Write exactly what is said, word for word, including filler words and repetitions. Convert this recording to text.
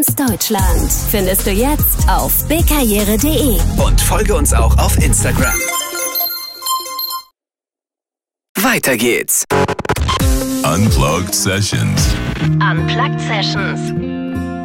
ganz Deutschland findest du jetzt auf bkarriere punkt de. Und folge uns auch auf Instagram. Weiter geht's. Unplugged Sessions. Unplugged Sessions.